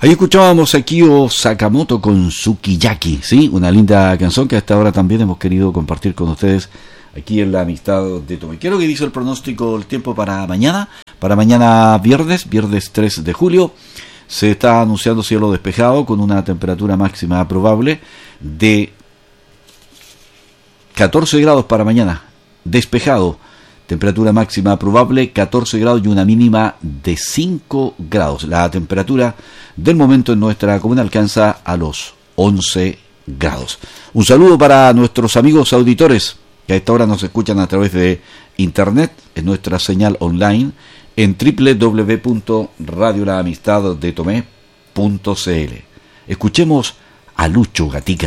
Ahí escuchábamos a Kyo Sakamoto con Sukiyaki, ¿sí? Una linda canción que hasta ahora también hemos querido compartir con ustedes aquí en La Amistad de Tomé. ¿Qué es lo que dice el pronóstico del tiempo para mañana? Para mañana viernes 3 de julio, se está anunciando cielo despejado con una temperatura máxima probable de 14 grados para mañana, despejado. Temperatura máxima probable 14 grados y una mínima de 5 grados. La temperatura del momento en nuestra comuna alcanza a los 11 grados. Un saludo para nuestros amigos auditores que a esta hora nos escuchan a través de internet en nuestra señal online en www.radiolaamistaddetomé.cl. Escuchemos a Lucho Gatica.